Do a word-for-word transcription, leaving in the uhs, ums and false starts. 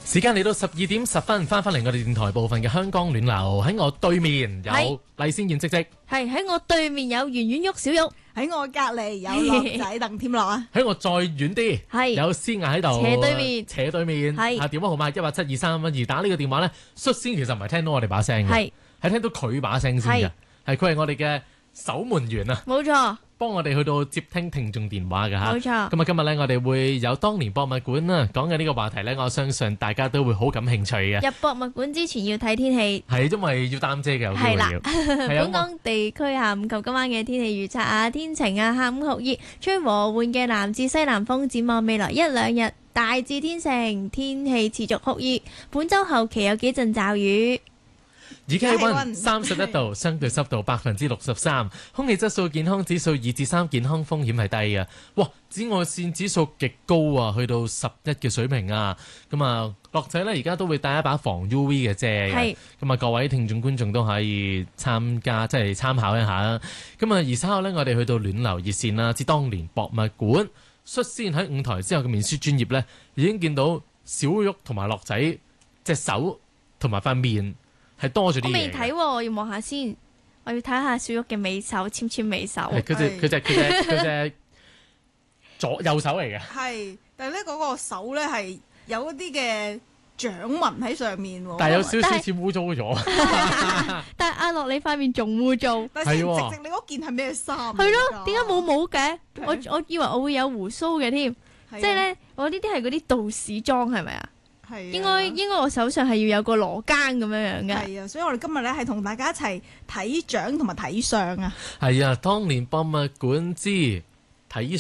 時間嚟到十二點十分，翻返嚟我哋電台部分嘅香港暖流，喺我對面有麗仙燕積積， 係喺我對面有圓圓喐小玉， 喺我隔離有樂仔鄧添樂啊， 喺我再遠啲係有思雅喺度， 斜對面， 斜對面係啊，電話號碼一八七二三一二，打呢個電話咧，率先其實唔係聽到我哋把聲嘅，係係聽到佢把聲先嘅，係佢係我哋嘅守門員啊， 冇錯。 幫我哋去到接聽聽眾電話嘅嚇， 冇錯。 咁啊，今日咧我哋會有當年博物館啦，講嘅呢個話題咧，我相信大家都會好感興趣嘅。 入博物館之前要睇天氣， 係因為要擔遮嘅，有機會要。 係啦，本港地區下午及今晚嘅天氣預測啊，天晴啊，下午酷熱，吹和緩嘅南至西南風，展望未來一兩日大致天晴，天氣持續酷熱，本週後期有幾陣驟雨。 而家氣溫三十一度，相對濕度百分之六十三，空氣質素健康指數二至三，健康風險係低嘅。哇，紫外線指數極高啊，去到十一嘅水平啊。咁啊，樂仔呢而家都會帶一把防 U V 嘅遮嘅。咁啊，各位聽眾觀眾都可以參加，即係參考一下啦。咁啊，而稍後呢，我哋去到暖流熱線啦，至當年博物館率先喺五台之後嘅面書專頁呢，已經見到小玉同埋樂仔隻手同埋塊面。係多咗啲嘢。 我未睇喎，我要望下先。我要睇下小玉嘅尾手，纖纖尾手。 佢隻佢隻佢隻佢隻左右手嚟嘅。 係，但係咧嗰個手咧係有一啲嘅掌紋喺上面喎。 但係有少少似污糟咗。 但係阿樂你塊面仲污糟。 但係直直你嗰件係咩衫？ 係咯，點解冇帽嘅？我我以為我會有鬍鬚嘅添。即係咧，我呢啲係嗰啲道士裝係咪啊？ 係應該應該我手上係要有個羅庚咁樣樣嘅。 係啊，所以我哋今日咧係同大家一齊睇掌同埋睇相啊。 係啊，當年博物館之睇